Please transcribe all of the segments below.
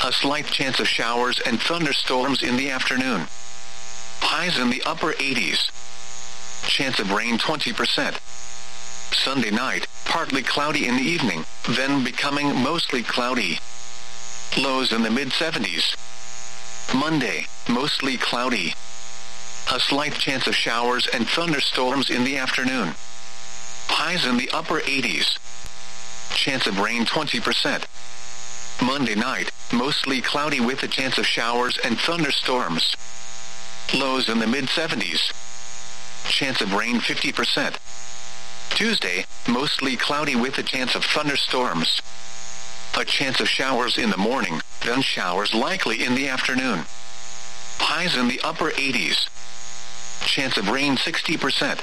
A slight chance of showers and thunderstorms in the afternoon. Highs in the upper 80s. Chance of rain 20%. Sunday night, partly cloudy in the evening, then becoming mostly cloudy. Lows in the mid-70s. Monday, mostly cloudy. A slight chance of showers and thunderstorms in the afternoon. Highs in the upper 80s. Chance of rain 20%. Monday night, mostly cloudy with a chance of showers and thunderstorms. Lows in the mid-70s. Chance of rain 50%. Tuesday, mostly cloudy with a chance of thunderstorms. A chance of showers in the morning, then showers likely in the afternoon. Highs in the upper 80s. Chance of rain 60%.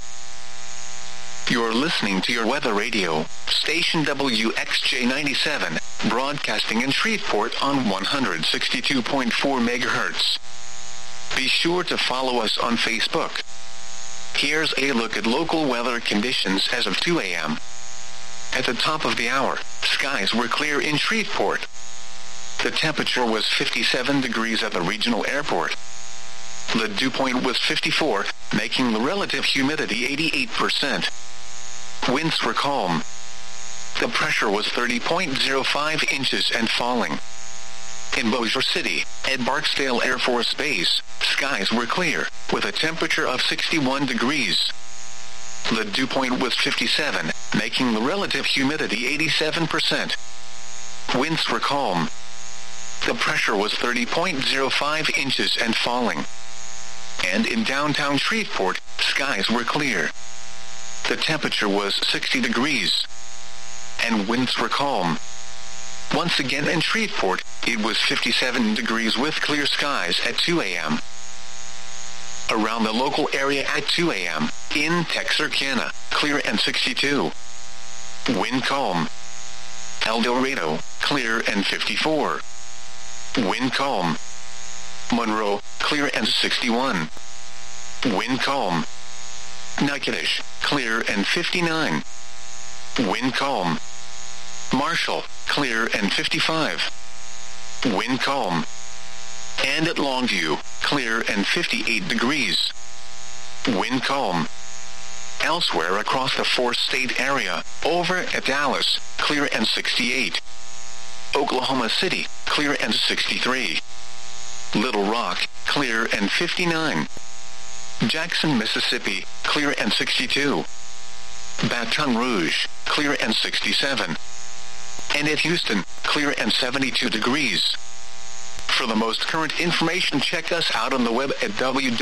You're listening to your weather radio, station WXJ97, broadcasting in Shreveport on 162.4 MHz. Be sure to follow us on Facebook. Here's a look at local weather conditions as of 2 a.m. At the top of the hour, skies were clear in Shreveport. The temperature was 57 degrees at the regional airport. The dew point was 54, making the relative humidity 88%. Winds were calm. The pressure was 30.05 inches and falling. In Bossier City, at Barksdale Air Force Base, skies were clear, with a temperature of 61 degrees. The dew point was 57, making the relative humidity 87%. Winds were calm. The pressure was 30.05 inches and falling. And in downtown Shreveport, skies were clear. The temperature was 60 degrees. And winds were calm. Once again in Shreveport, it was 57 degrees with clear skies at 2 a.m. Around the local area at 2 a.m., in Texarkana, clear and 62. Wind calm. El Dorado, clear and 54. Wind calm. Monroe, clear and 61. Wind calm. Natchitoches, clear and 59. Wind calm. Marshall, clear and 55. Wind calm. And at Longview, clear and 58 degrees. Wind calm. Elsewhere across the four-state area, over at Dallas, clear and 68. Oklahoma City, clear and 63. Little Rock, clear and 59. Jackson, Mississippi, clear and 62. Baton Rouge, clear and 67. And at Houston, clear and 72 degrees. For the most current information, check us out on the web at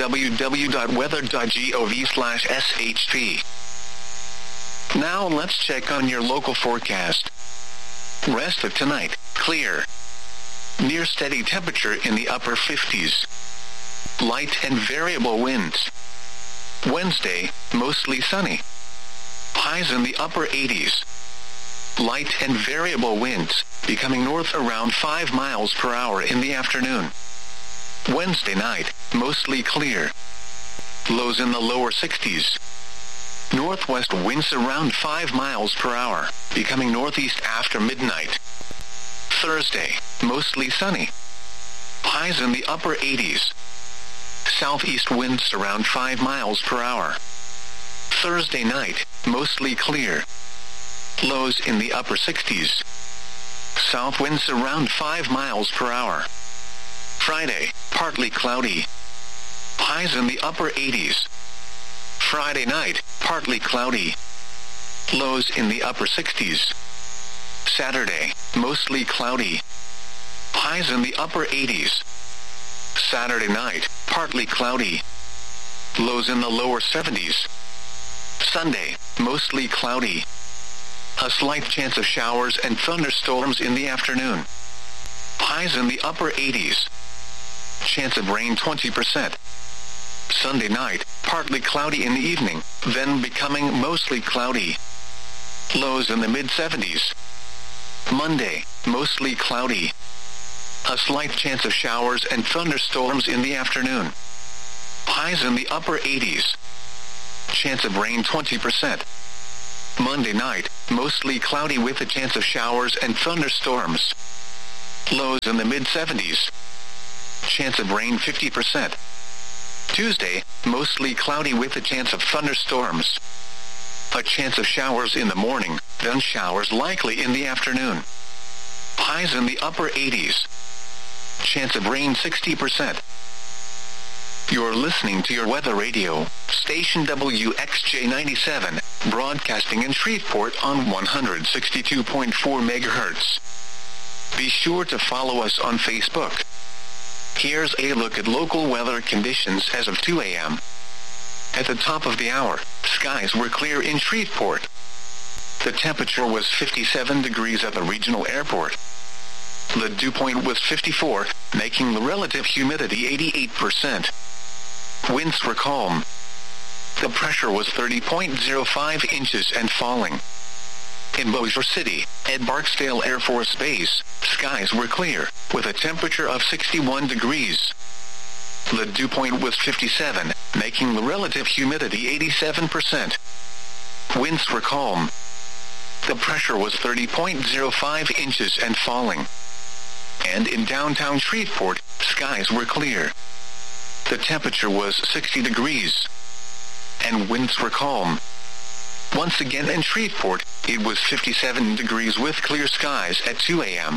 www.weather.gov/SHP. Now let's check on your local forecast. Rest of tonight, clear. Near steady temperature in the upper 50s. Light and variable winds. Wednesday, mostly sunny. Highs in the upper 80s. Light and variable winds, becoming north around 5 miles per hour in the afternoon. Wednesday night, mostly clear. Lows in the lower 60s. Northwest winds around 5 miles per hour, becoming northeast after midnight. Thursday, mostly sunny. Highs in the upper 80s. Southeast winds around 5 miles per hour. Thursday night, mostly clear. Lows in the upper 60s. South winds around 5 miles per hour. Friday, partly cloudy. Highs in the upper 80s. Friday night, partly cloudy. Lows in the upper 60s. Saturday, mostly cloudy. Highs in the upper 80s. Saturday night, partly cloudy. Lows in the lower 70s. Sunday, mostly cloudy. A slight chance of showers and thunderstorms in the afternoon. Highs in the upper 80s. Chance of rain 20%. Sunday night, partly cloudy in the evening, then becoming mostly cloudy. Lows in the mid-70s. Monday, mostly cloudy. A slight chance of showers and thunderstorms in the afternoon. Highs in the upper 80s. Chance of rain 20%. Monday night, mostly cloudy with a chance of showers and thunderstorms. Lows in the mid-70s. Chance of rain 50%. Tuesday, mostly cloudy with a chance of thunderstorms. A chance of showers in the morning, then showers likely in the afternoon. Highs in the upper 80s. Chance of rain 60%. You're listening to your weather radio, station WXJ97, broadcasting in Shreveport on 162.4 megahertz. Be sure to follow us on Facebook. Here's a look at local weather conditions as of 2 a.m. At the top of the hour, skies were clear in Shreveport. The temperature was 57 degrees at the regional airport. The dew point was 54, making the relative humidity 88%. Winds were calm. The pressure was 30.05 inches and falling. In Bossier City, at Barksdale Air Force Base, skies were clear, with a temperature of 61 degrees. The dew point was 57, making the relative humidity 87%. Winds were calm. The pressure was 30.05 inches and falling. And in downtown Shreveport, skies were clear. The temperature was 60 degrees. And winds were calm. Once again in Shreveport, it was 57 degrees with clear skies at 2 a.m.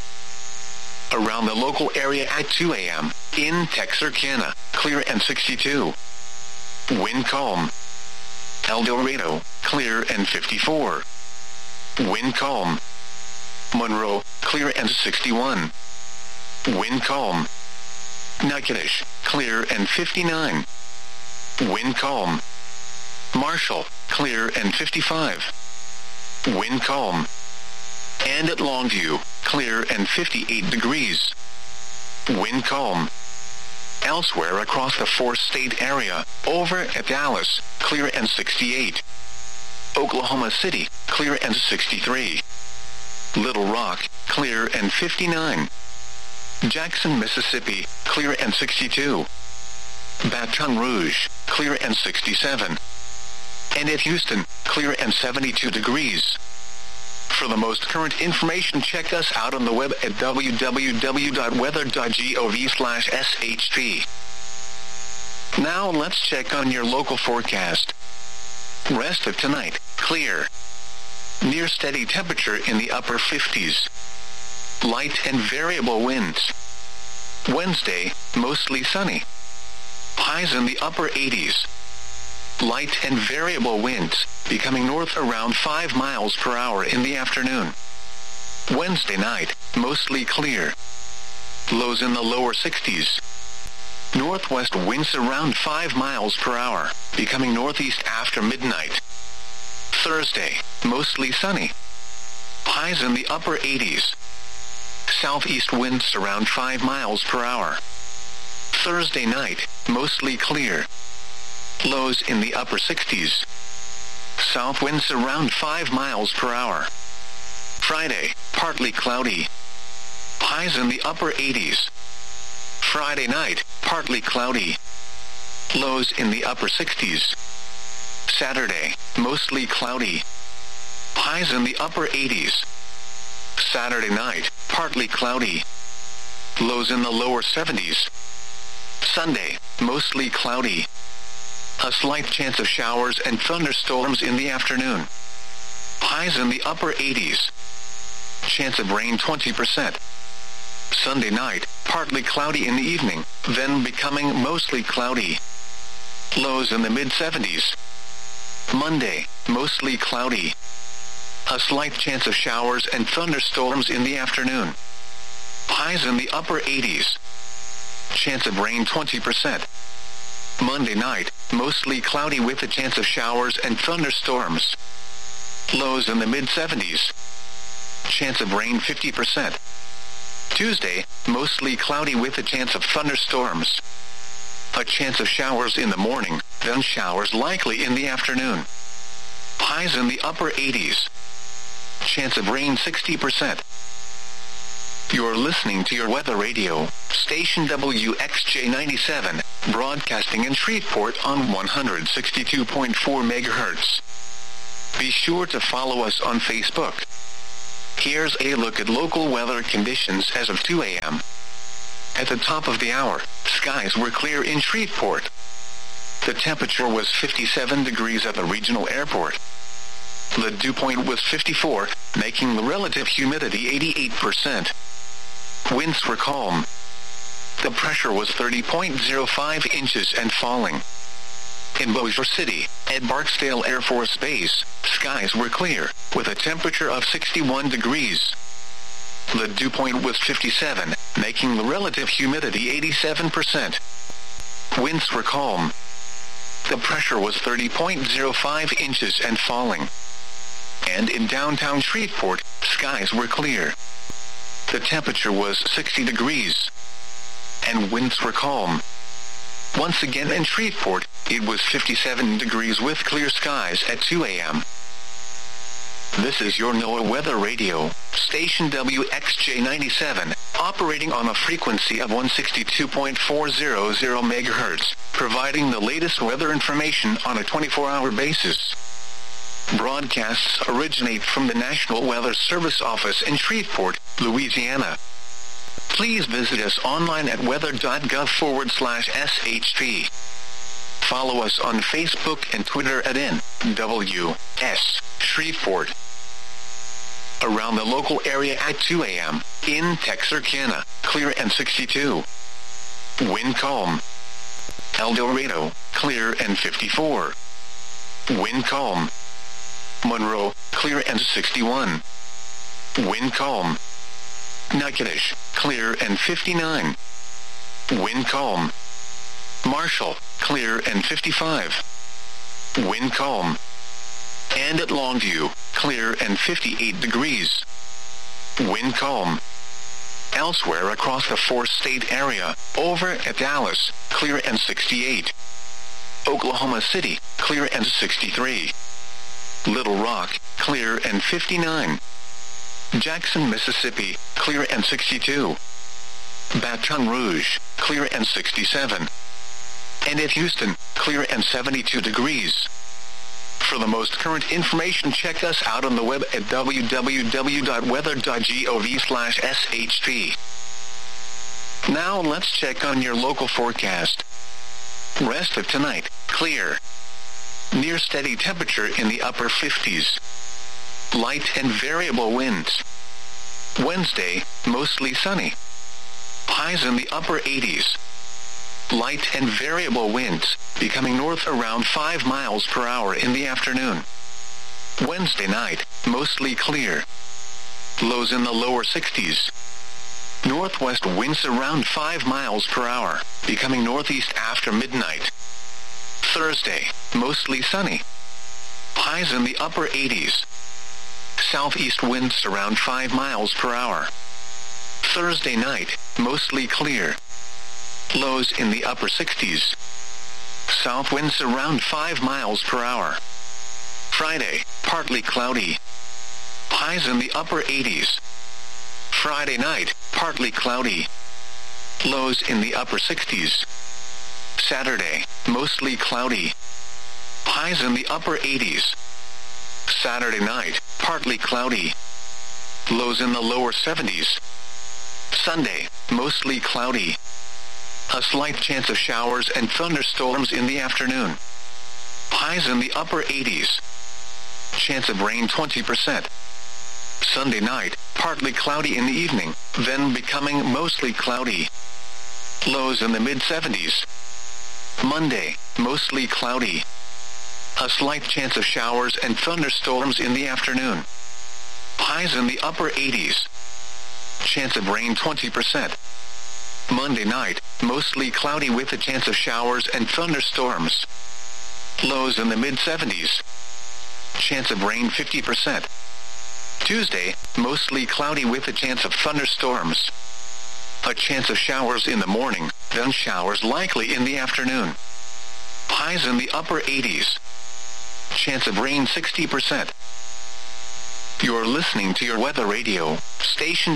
Around the local area at 2 a.m., in Texarkana, clear and 62. Wind calm. El Dorado, clear and 54. Wind calm. Monroe, clear and 61. Wind calm. Natchitoches, clear and 59. Wind calm. Marshall, clear and 55. Wind calm. And at Longview, clear and 58 degrees. Wind calm. Elsewhere across the four-state area, over at Dallas, clear and 68. Oklahoma City, clear and 63. Little Rock, clear and 59. Jackson, Mississippi, clear and 62. Baton Rouge, clear and 67. And at Houston, clear and 72 degrees. For the most current information, check us out on the web at www.weather.gov/SHP. Now let's check on your local forecast. Rest of tonight, clear. Near steady temperature in the upper 50s. Light and variable winds. Wednesday, mostly sunny. Highs in the upper 80s. Light and variable winds, becoming north around 5 miles per hour in the afternoon. Wednesday night, mostly clear. Lows in the lower 60s. Northwest winds around 5 miles per hour, becoming northeast after midnight. Thursday, mostly sunny. Highs in the upper 80s. Southeast winds around 5 miles per hour. Thursday night, mostly clear. Lows in the upper 60s. South winds around 5 miles per hour. Friday, partly cloudy. Highs in the upper 80s. Friday night, partly cloudy. Lows in the upper 60s. Saturday, mostly cloudy. Highs in the upper 80s. Saturday night, partly cloudy. Lows in the lower 70s. Sunday, mostly cloudy. A slight chance of showers and thunderstorms in the afternoon. Highs in the upper 80s. Chance of rain 20%. Sunday night, partly cloudy in the evening, then becoming mostly cloudy. Lows in the mid-70s. Monday, mostly cloudy. A slight chance of showers and thunderstorms in the afternoon. Highs in the upper 80s. Chance of rain 20%. Monday night, mostly cloudy with a chance of showers and thunderstorms. Lows in the mid-70s. Chance of rain 50%. Tuesday, mostly cloudy with a chance of thunderstorms. A chance of showers in the morning, then showers likely in the afternoon. Highs in the upper 80s. Chance of rain 60%. You're listening to your weather radio, station WXJ97, broadcasting in Shreveport on 162.4 megahertz. Be sure to follow us on Facebook. Here's a look at local weather conditions as of 2 a.m. At the top of the hour, skies were clear in Shreveport. The temperature was 57 degrees at the regional airport. The dew point was 54, making the relative humidity 88%. Winds were calm. The pressure was 30.05 inches and falling. In Bossier City, at Barksdale Air Force Base, skies were clear, with a temperature of 61 degrees. The dew point was 57, making the relative humidity 87%. Winds were calm. The pressure was 30.05 inches and falling. And in downtown Shreveport, skies were clear. The temperature was 60 degrees. And winds were calm. Once again in Shreveport, it was 57 degrees with clear skies at 2 a.m. This is your NOAA Weather Radio, station WXJ97, operating on a frequency of 162.400 MHz, providing the latest weather information on a 24-hour basis. Broadcasts originate from the National Weather Service office in Shreveport, Louisiana. Please visit us online at weather.gov/SHP. Follow us on Facebook and Twitter at NWS Shreveport. Around the local area at 2 a.m. In Texarkana, clear and 62. Wind calm. El Dorado, clear and 54. Wind calm. Monroe, clear and 61. Wind calm. Natchitoches, clear and 59. Wind calm. Marshall, clear and 55. Wind calm. And at Longview, clear and 58 degrees. Wind calm. Elsewhere across the four-state area, over at Dallas, clear and 68. Oklahoma City, clear and 63. Little Rock, clear and 59. Jackson, Mississippi, clear and 62. Baton Rouge, clear and 67. And at Houston, clear and 72 degrees. For the most current information, check us out on the web at www.weather.gov/SHP. Now let's check on your local forecast. Rest of tonight, clear. Near steady temperature in the upper 50s. Light and variable winds. Wednesday, mostly sunny. Highs in the upper 80s. Light and variable winds, becoming north around 5 miles per hour in the afternoon. Wednesday night, mostly clear. Lows in the lower 60s. Northwest winds around 5 miles per hour, becoming northeast after midnight. Thursday, mostly sunny. Highs in the upper 80s. Southeast winds around 5 miles per hour. Thursday night, mostly clear. Lows in the upper 60s. South winds around 5 miles per hour. Friday, partly cloudy. Highs in the upper 80s. Friday night, partly cloudy. Lows in the upper 60s. Saturday, mostly cloudy. Highs in the upper 80s. Saturday night, partly cloudy. Lows in the lower 70s. Sunday, mostly cloudy. A slight chance of showers and thunderstorms in the afternoon. Highs in the upper 80s. Chance of rain 20%. Sunday night, partly cloudy in the evening, then becoming mostly cloudy. Lows in the mid-70s. Monday, mostly cloudy. A slight chance of showers and thunderstorms in the afternoon. Highs in the upper 80s. Chance of rain 20%. Monday night, mostly cloudy with a chance of showers and thunderstorms. Lows in the mid-70s. Chance of rain 50%. Tuesday, mostly cloudy with a chance of thunderstorms. A chance of showers in the morning, then showers likely in the afternoon. Highs in the upper 80s. Chance of rain 60%. You're listening to your weather radio, station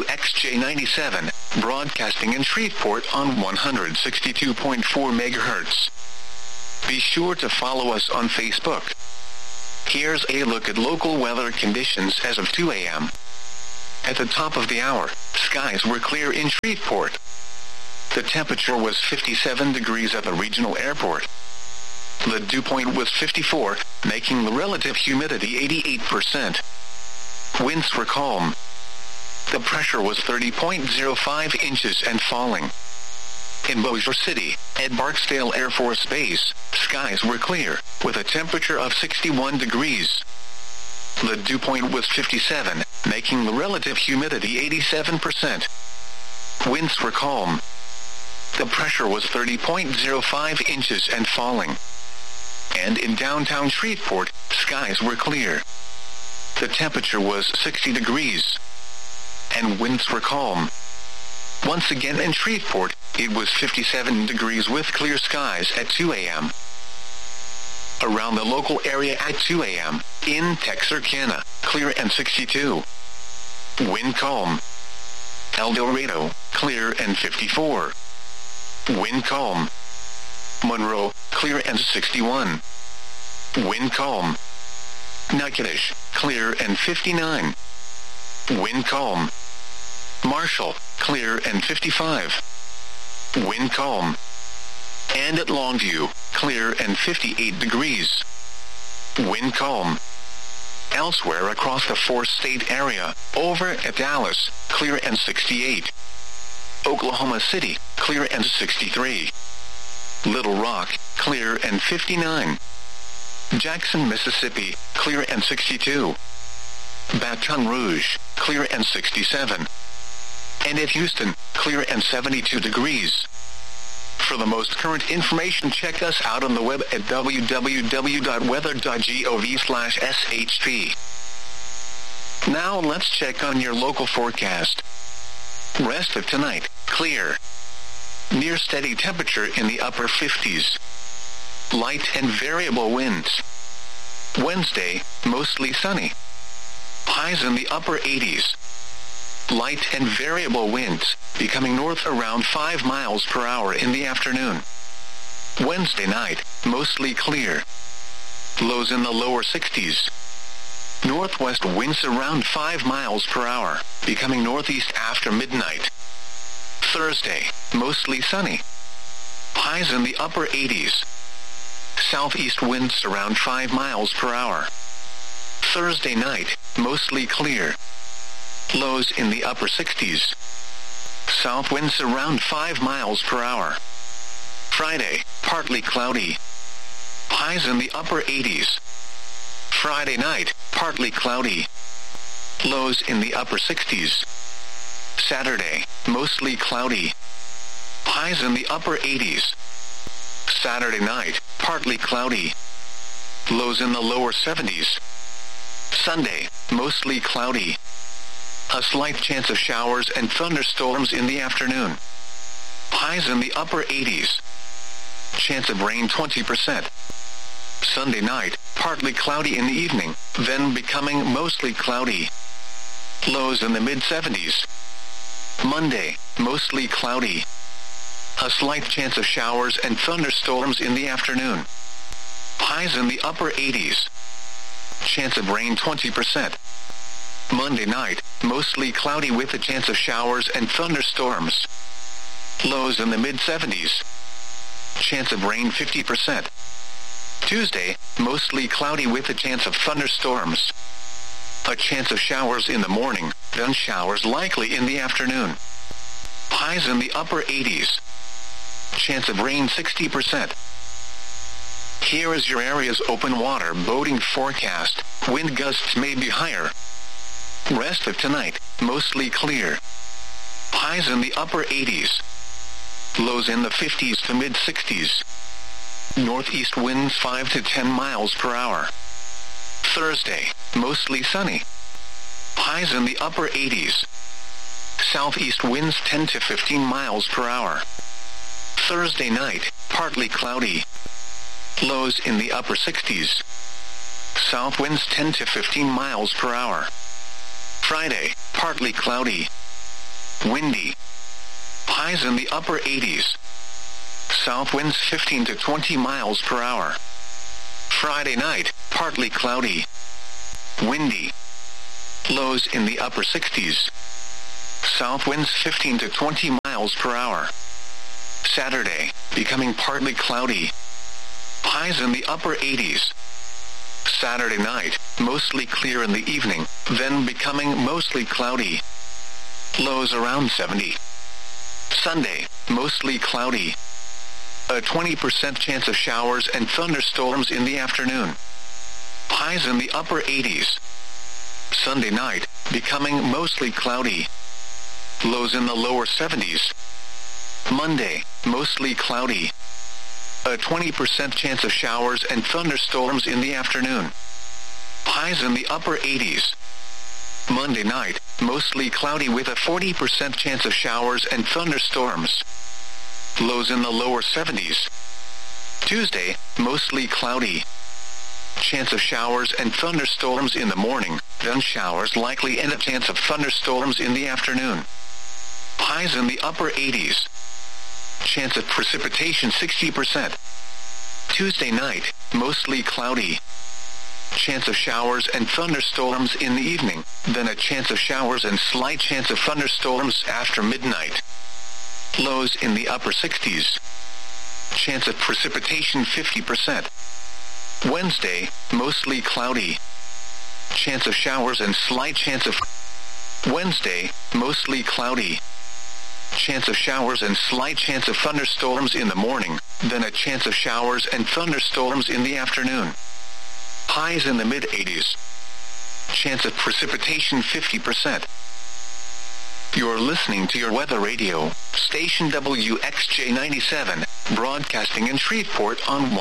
WXJ97, broadcasting in Shreveport on 162.4 MHz. Be sure to follow us on Facebook. Here's a look at local weather conditions as of 2 a.m. At the top of the hour, skies were clear in Shreveport. The temperature was 57 degrees at the regional airport. The dew point was 54, making the relative humidity 88%. Winds were calm. The pressure was 30.05 inches and falling. In Bossier City, at Barksdale Air Force Base, skies were clear, with a temperature of 61 degrees. The dew point was 57, making the relative humidity 87%. Winds were calm. The pressure was 30.05 inches and falling. And in downtown Shreveport, skies were clear. The temperature was 60 degrees. And winds were calm. Once again in Shreveport, it was 57 degrees with clear skies at 2 a.m. Around the local area at 2 a.m., in Texarkana, clear and 62. Wind calm. El Dorado, clear and 54. Wind calm. Monroe, clear and 61. Wind calm. Natchitoches, clear and 59. Wind calm. Marshall, clear and 55. Wind calm. And at Longview, clear and 58 degrees. Wind calm. Elsewhere across the four-state area, over at Dallas, clear and 68. Oklahoma City, clear and 63. Little Rock, clear and 59. Jackson, Mississippi, clear and 62. Baton Rouge, clear and 67. And at Houston, clear and 72 degrees. For the most current information, check us out on the web at www.weather.gov/shp. Now let's check on your local forecast. Rest of tonight, clear. Near steady temperature in the upper 50s. Light and variable winds. Wednesday, mostly sunny. Highs in the upper 80s. Light and variable winds, becoming north around 5 miles per hour in the afternoon. Wednesday night, mostly clear. Lows in the lower 60s. Northwest winds around 5 miles per hour, becoming northeast after midnight. Thursday, mostly sunny. Highs in the upper 80s. Southeast winds around 5 miles per hour. Thursday night, mostly clear. Lows in the upper 60s. South winds around 5 miles per hour. Friday, partly cloudy. Highs in the upper 80s. Friday night, partly cloudy. Lows in the upper 60s. Saturday, mostly cloudy. Highs in the upper 80s. Saturday night, partly cloudy. Lows in the lower 70s. Sunday, mostly cloudy. A slight chance of showers and thunderstorms in the afternoon. Highs in the upper 80s. Chance of rain 20%. Sunday night, partly cloudy in the evening, then becoming mostly cloudy. Lows in the mid-70s. Monday, mostly cloudy. A slight chance of showers and thunderstorms in the afternoon. Highs in the upper 80s. Chance of rain 20%. Monday night, mostly cloudy with a chance of showers and thunderstorms. Lows in the mid-70s. Chance of rain 50%. Tuesday, mostly cloudy with a chance of thunderstorms. A chance of showers in the morning, then showers likely in the afternoon. Highs in the upper 80s. Chance of rain 60%. Here is your area's open water boating forecast. Wind gusts may be higher. Rest of tonight, mostly clear. Highs in the upper 80s. Lows in the 50s to mid-60s. Northeast winds 5 to 10 miles per hour. Thursday, mostly sunny. Highs in the upper 80s. Southeast winds 10 to 15 miles per hour. Thursday night, partly cloudy. Lows in the upper 60s. South winds 10 to 15 miles per hour. Friday, partly cloudy. Windy. Highs in the upper 80s. South winds 15 to 20 miles per hour. Friday night, partly cloudy. Windy. Lows in the upper 60s. South winds 15 to 20 miles per hour. Saturday, becoming partly cloudy. Highs in the upper 80s. Saturday night, mostly clear in the evening, then becoming mostly cloudy. Lows around 70. Sunday, mostly cloudy. A 20% chance of showers and thunderstorms in the afternoon. Highs in the upper 80s. Sunday night, becoming mostly cloudy. Lows in the lower 70s. Monday, mostly cloudy. A 20% chance of showers and thunderstorms in the afternoon. Highs in the upper 80s. Monday night, mostly cloudy with a 40% chance of showers and thunderstorms. Lows in the lower 70s. Tuesday, mostly cloudy. Chance of showers and thunderstorms in the morning, then showers likely and a chance of thunderstorms in the afternoon. Highs in the upper 80s. Chance of precipitation 60%. Tuesday night, mostly cloudy. Chance of showers and thunderstorms in the evening, then a chance of showers and slight chance of thunderstorms after midnight. Lows in the upper 60s. Chance of precipitation 50%. Wednesday, mostly cloudy. Chance of showers and slight chance of... Wednesday, mostly cloudy. Chance of showers and slight chance of thunderstorms in the morning, then a chance of showers and thunderstorms in the afternoon. Highs in the mid-80s. Chance of precipitation 50%. You're listening to your weather radio, station WXJ97, broadcasting in Shreveport on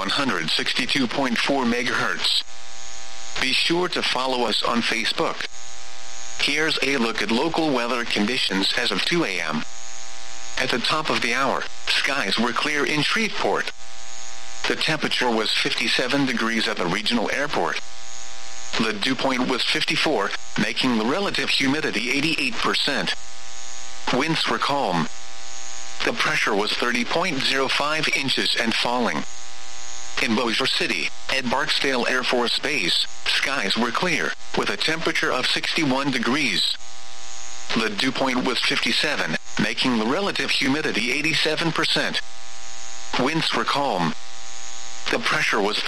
162.4 MHz. Be sure to follow us on Facebook. Here's a look at local weather conditions as of 2 a.m. At the top of the hour, skies were clear in Shreveport. The temperature was 57 degrees at the regional airport. The dew point was 54, making the relative humidity 88%. Winds were calm. The pressure was 30.05 inches and falling. In Bossier City, at Barksdale Air Force Base, skies were clear, with a temperature of 61 degrees. The dew point was 57, making the relative humidity 87%. Winds were calm. The pressure was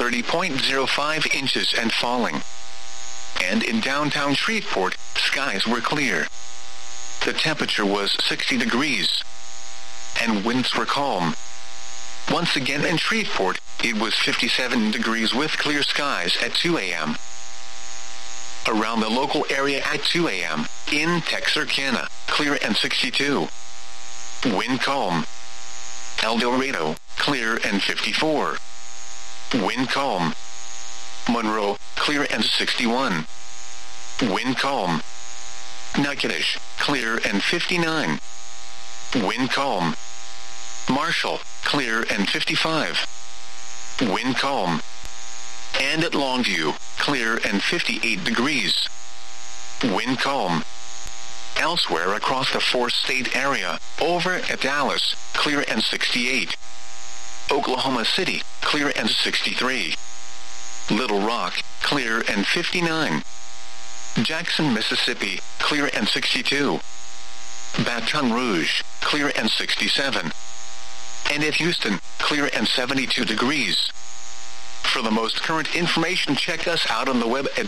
30.05 inches and falling. And in downtown Shreveport, skies were clear. The temperature was 60 degrees. And winds were calm. Once again in Shreveport, it was 57 degrees with clear skies at 2 a.m. Around the local area at 2 a.m., in Texarkana, clear and 62. Wind calm. El Dorado, clear and 54. Wind calm. Monroe, clear and 61. Wind calm. Natchitoches, clear and 59. Wind calm. Marshall, clear and 55. Wind calm. And at Longview, clear and 58 degrees. Wind calm. Elsewhere across the four-state area, over at Dallas, clear and 68. Oklahoma City, clear and 63. Little Rock, clear and 59. Jackson, Mississippi, clear and 62. Baton Rouge, clear and 67. And at Houston, clear and 72 degrees. For the most current information, check us out on the web at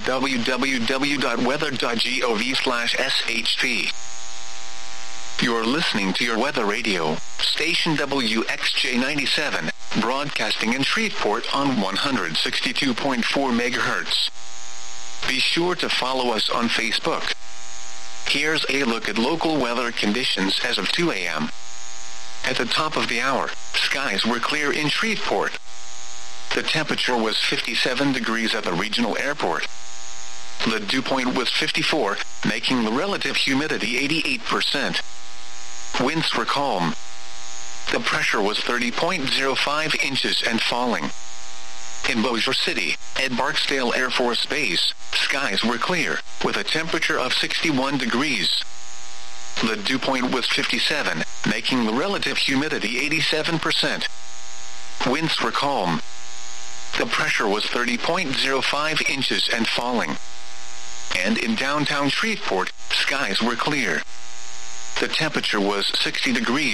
www.weather.gov/SHP. You're listening to your weather radio, station WXJ97, broadcasting in Shreveport on 162.4 MHz. Be sure to follow us on Facebook. Here's a look at local weather conditions as of 2 a.m. At the top of the hour, skies were clear in Shreveport. The temperature was 57 degrees at the regional airport. The dew point was 54, making the relative humidity 88%. Winds were calm. The pressure was 30.05 inches and falling. In Bossier City, at Barksdale Air Force Base, skies were clear, with a temperature of 61 degrees. The dew point was 57, making the relative humidity 87%. Winds were calm. The pressure was 30.05 inches and falling. and in downtown Shreveport, skies were clear. The temperature was 60 degrees.